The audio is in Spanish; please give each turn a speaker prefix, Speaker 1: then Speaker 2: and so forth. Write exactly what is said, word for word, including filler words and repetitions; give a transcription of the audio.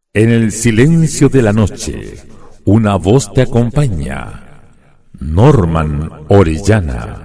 Speaker 1: En el silencio de la noche, una voz te acompaña. Norman Orellana.